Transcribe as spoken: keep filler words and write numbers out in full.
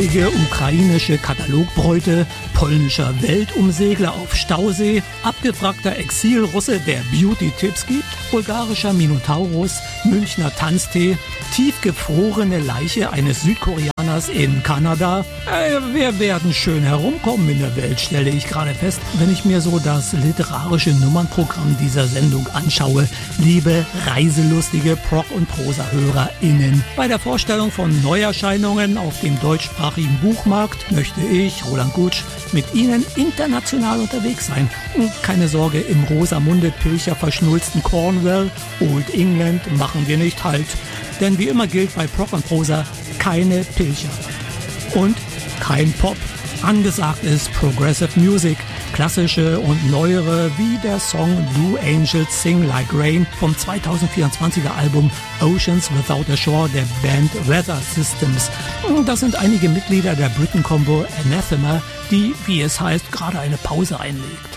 rauchige ukrainische Katalogbräute, polnischer Weltumsegler auf Stausee, abgewrackter Exilrusse, der Beauty-Tipps gibt, bulgarischer Minotaurus, Münchner Tanztee, tiefgefrorene Leiche eines Südkoreaners in Kanada. Äh, wir werden schön herumkommen in der Welt, stelle ich gerade fest, wenn ich mir so das literarische Nummernprogramm dieser Sendung anschaue. Liebe reiselustige Prog- und Prosa-HörerInnen, bei der Vorstellung von Neuerscheinungen auf dem deutschsprachigen Buchmarkt möchte ich, Roland Gutsch, mit Ihnen international unterwegs sein. Keine Sorge, im Rosamunde Pilcher verschnulzten Cornwall, Old England machen wir nicht Halt. Denn wie immer gilt bei Prog und Prosa, keine Pilcher. Und kein Pop. Angesagt ist Progressive Music, klassische und neuere, wie der Song Blue Angels Sing Like Rain vom zweitausendvierundzwanziger Album Oceans Without a Shore der Band Weather Systems. Das sind einige Mitglieder der Briten-Combo Anathema, die, wie es heißt, gerade eine Pause einlegt.